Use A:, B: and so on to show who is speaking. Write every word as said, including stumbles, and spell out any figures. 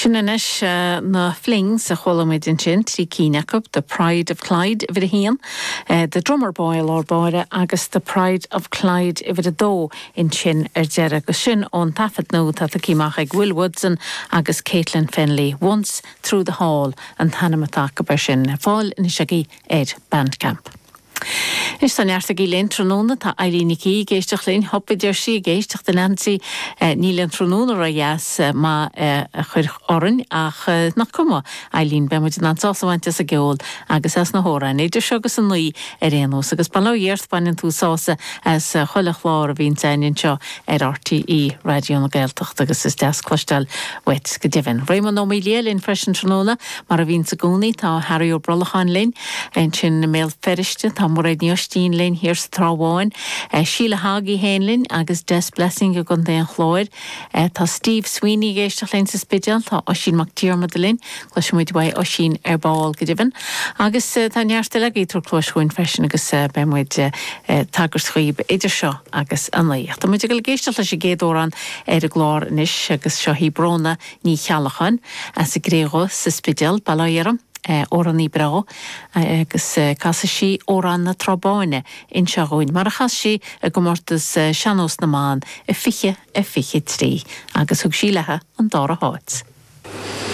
A: Sinnanis uh, na fling sa cholamid in sin trí cíneacup, the Pride of Clyde i bhid a hían, uh, the drummer boil or boire agus the Pride of Clyde i bhid a dó in sin ar deire go sin ón tafad nó tá címach ag Will Woodson agus Caitlin Fenley once through the hall an tanamatach go bar sin fáil in isigi Ed Bandcamp. Is san neart a gí lein tróna tá Eileen Cí géisteach lein hoppidir sí géisteach den Nancy ní lein tróna a jas má chuir orin ach nach cuma Eileen be muid an sásahainte a geol agus as na hóra idir segus an nuí ar réanús agus ban leíart banin tú sása as choilech lár a bhín sainin seo ar R T E Radio na Gaeltacht agus is deas clostal wet go divin. Raymond nó mí lélinn freisin tróna mar a bhín sa gúnaí tá Harry ó Brolachan lein ein sin na méil feriste tá mar éid níostín lein hir sa tráháin Sheila Hagi hénlinn agus Des Blessing a gon déan chlóir tá Steve Sweeney géisteach lein sa spideal tá Oisín McDiarmid lein glas muid bhaid Oisín ar báil go divin agus tá nearsta le ítar clóisúin freisin agus be muid tagar schuib idir seo agus an laíocht. Tá muid go géisteach leis sé géadóran ar a glár inis agus seo hí brona ní chealachan as sa gréego sa spideal bailairam óran í bra agus casa sí óran na trabáine in seáin mar a chas sí a gomortas seanós na máin i fiche i fiche trí agus thug sí lethe an dá a háit.